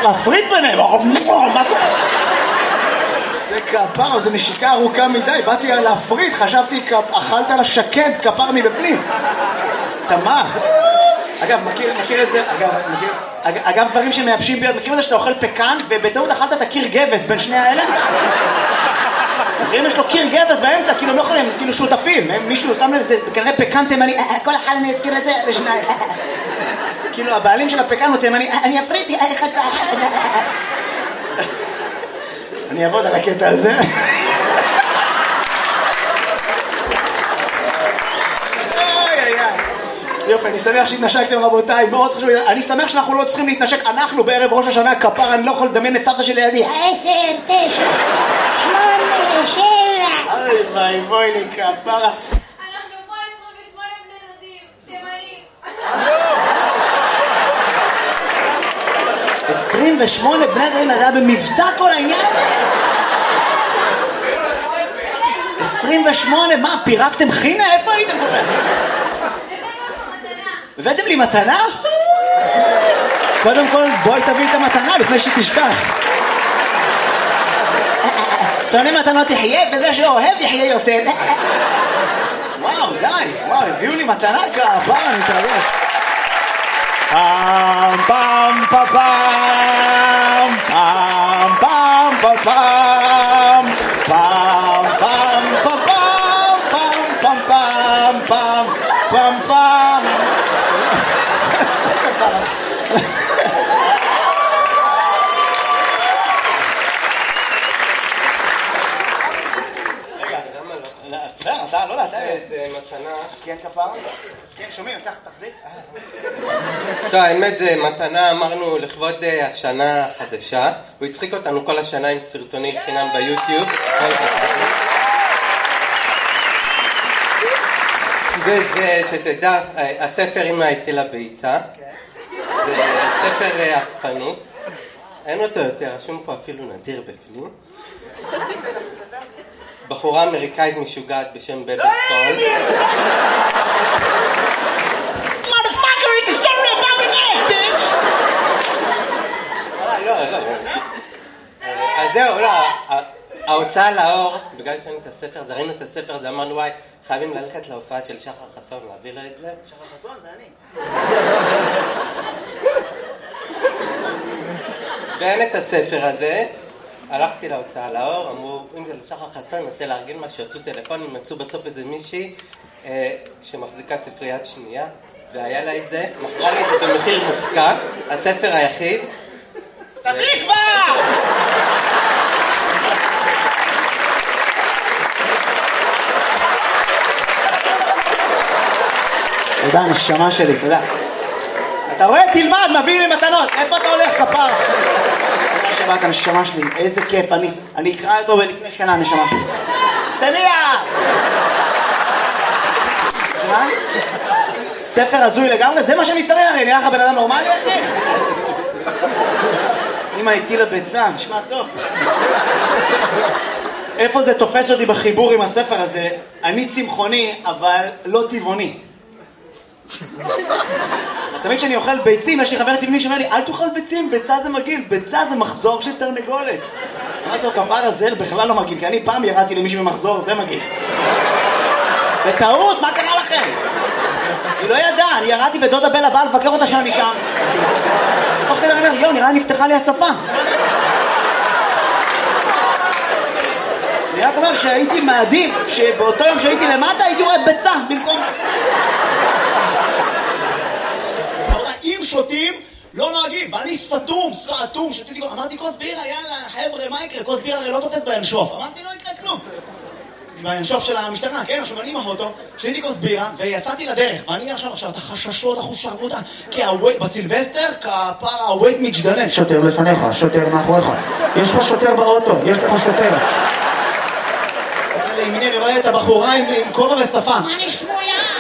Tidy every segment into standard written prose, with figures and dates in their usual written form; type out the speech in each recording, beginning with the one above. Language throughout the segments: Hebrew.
להפריד ביניהם. זה כפר, זה נשיקה ארוכה מדי, באתי להפריד, חשבתי אכלת לשקד כפר מבפנים. תמר. אגב, מכיר את זה, אגב, דברים שמייבשים ביד, מכירים את זה שאתה אוכל פקן, ובטעות אכלת את הקיר גבס בין שני האלה? מכירים יש לו קיר גבס באמצע, כאילו הם לא יכולים, כאילו שותפים, מישהו שם לב, זה כנראה פקן תימני, כל אחד אני אזכיר את זה לשניים. כאילו הבעלים של הפקן הוא תימני, אני אפריד, אני אעבוד על הקטע הזה. יופי, אני שמח שהתנשקתם רבותיי, מאוד חשוב, אני שמח שאנחנו לא צריכים להתנשק, אנחנו בערב ראש השנה כפר, אני לא יכול לדמיין את סבתא שלי לידי. 10, 9, 8, 7. אוי בואי לי כפרה. אנחנו פה 28 בני דודים, תימנים. 28 בני דודים, זה היה במבצע כל העניין הזה? 28, מה, פירקתם חינה? איפה הייתם כל כך? הבאתם לי מתנה? קודם כל בואי תביא את המתנה לפני שתשכח. שונא מתנות יחיה וזה שאוהב יחיה יותר. וואו די, וואו הביאו לי מתנה כפר, אני מתרגש. פעם פעם פעם פעם פעם פעם פעם פעם פעם פעם פעם פעם פעם פעם. אתה לא יודע, אתה איזה מתנה. כן כפר? כן שומעים, כך תחזיק. טוב, האמת זה מתנה, אמרנו לכבוד השנה החדשה. הוא הצחיק אותנו כל השנה עם סרטוני חינם ביוטיוב. וזה, שתדע, הספר אמא הייתי לביצה. זה ספר אספנות. אין אותו יותר, רשום פה אפילו נדיר בפנים. בחורה אמריקאית משוגעת בשם בבת פול. Motherfucker, it's a story about an egg, bitch! לא. אז זהו, לא. ההוצאה לאור, בגלל שראינו את הספר, אז ראינו את הספר, אז אמרנו, וואי, חייבים ללכת להופעה של שחר חסון, להביא לו את זה. שחר חסון, זה אני. ואין את הספר הזה. הלכתי להוצאה לאור, אמרו, אם זה לשחר חסון, ננסה לארגן משהו, עשו טלפון, מצאו בסוף איזה מישהי שמחזיקה ספריית שנייה, והיה לה את זה, מכרה לי את זה במחיר מופקע, הספר היחיד. תביא כבר! תודה, נשמה שלי, תודה. אתה רואה? תלמד, מביא לי מתנות. איפה אתה הולך, כפר? תודה שבאת, נשמה שלי. איזה כיף. אני אקרא אותו בלפני שנה, נשמה שלי. סטניה! זמן? ספר הזוי לגמרי? זה מה שאני צריך, הרי נראה לך בן אדם נורמלי, אחי? אמא הייתי לביצה, נשמע טוב. איפה זה תופס אותי בחיבור עם הספר הזה? אני צמחוני, אבל לא טבעוני. אז תמיד שאני אוכל ביצים, יש לי חבר טבעוני שאומר לי, אל תאכל ביצים, ביצה זה מגעיל, ביצה זה מחזור של תרנגולת. אמרתי לו, כפר הזה בכלל לא מגעיל, כי אני פעם ירדתי למישהו במחזור, זה מגעיל. בטעות, מה קרה לכם? היא לא ידעה, אני ירדתי בדודה בלה באה לבקר אותה שאני שם. תוך כדי אני אומר, יו, נראה נפתחה לי השפה. אני רק אומר שהייתי מעדיף, שבאותו יום שהייתי למטה הייתי רואה ביצה במקום... אם שותים, לא נוהגים, ואני סתום, שתיתי, אמרתי כוס בירה, יאללה, חבר'ה, מה יקרה? כוס בירה הרי לא תופס בינשוף. אמרתי, לא יקרה כלום. בינשוף של המשטרה, כן? עכשיו אני עם האוטו, שתיתי כוס בירה, ויצאתי לדרך. ואני עכשיו, את החששות, החושרמות, כי בסילבסטר, כפר הווייז מתגדלן. שוטר לפניך, שוטר מאחוריך. יש לך שוטר באוטו, יש לך שוטר. לימיני, אני רואה את הבחורה עם כובע ושפה. אני שמולה.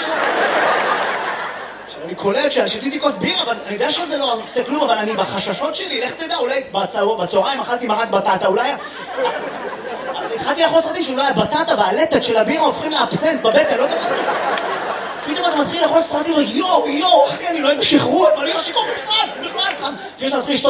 אני קולט ששתיתי כוס בירה, אבל אני יודע שזה לא עושה כלום, אבל אני בחששות שלי, לך תדע, אולי בצהריים אכלתי מרק בטטה, אולי... התחלתי לאכול סרטים שאולי הבטטה והלטת של הבירה הופכים לאבסנט בבטן, לא יודע מה. פתאום אתה מתחיל לאכול סרטים, יואו, אחי, אני לא אוהב בשחרור, אבל אני לא שיקור בכלל, כשיש אתה מתחיל לשתות